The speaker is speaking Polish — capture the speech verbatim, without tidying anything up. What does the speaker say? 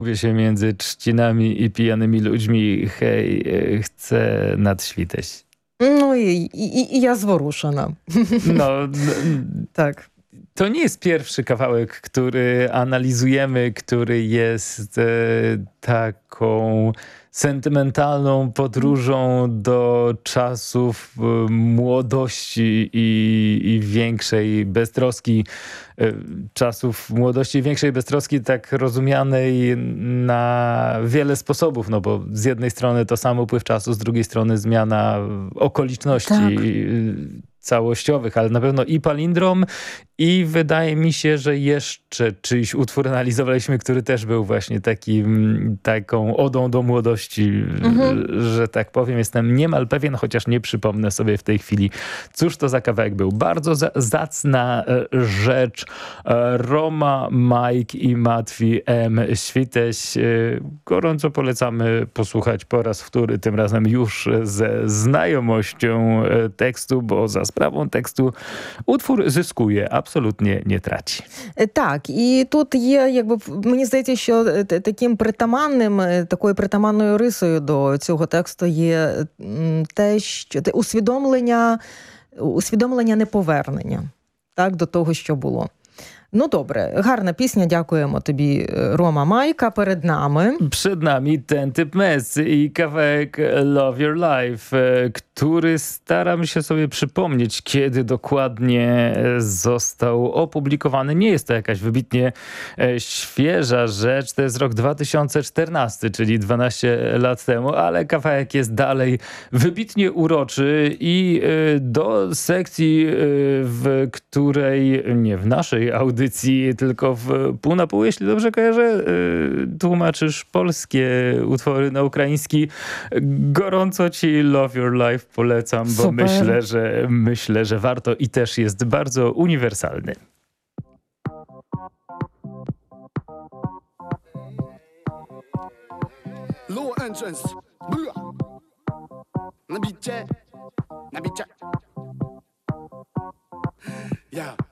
Mówię się między trzcinami i pijanymi ludźmi, hej, e, chcę nadświtać. No i, i, i ja zworuszona. No, n- Tak. to nie jest pierwszy kawałek, który analizujemy, który jest e, taką sentymentalną podróżą do czasów e, młodości i, i większej beztroski. E, czasów młodości i większej beztroski, tak rozumianej na wiele sposobów, no bo z jednej strony to sam upływ czasu, z drugiej strony zmiana okoliczności Tak. całościowych, ale na pewno i palindrom, i wydaje mi się, że jeszcze czyjś utwór analizowaliśmy, który też był właśnie takim, taką odą do młodości, Mhm. że tak powiem. Jestem niemal pewien, chociaż nie przypomnę sobie w tej chwili, cóż to za kawałek był. Bardzo za, zacna e, rzecz. E, Roma, Mike i Matwi M. Świteś. E, gorąco polecamy posłuchać po raz wtóry, tym razem już ze znajomością e, tekstu, bo za sprawą tekstu utwór zyskuje, absolutnie nie traci. Е, Так, і тут є, якби, в- мені здається, що е, т- таким притаманним, е, такою притаманною рисою до цього тексту є м, те, що те усвідомлення, усвідомлення неповернення, так, до того, що було. Ну, добре, гарна пісня, дякуємо тобі, е, Рома Майка, перед нами. Przed nami ten typ mes i kawałek Love Your Life, e, który staram się sobie przypomnieć, kiedy dokładnie e, został opublikowany. Nie jest to jakaś wybitnie e, świeża rzecz, to jest rok dwa tysiące czternasty, czyli dwanaście lat temu, ale kawałek jest dalej wybitnie uroczy i e, do sekcji, e, w której, nie w naszej audycji, tylko w pół na pół, jeśli dobrze kojarzę, e, tłumaczysz polskie utwory na ukraiński. Gorąco ci Love Your Life polecam, bo Super. myślę, że myślę, że warto i też jest bardzo uniwersalny. Low entrance. Blah. Na bicie. Na bicie. Yeah.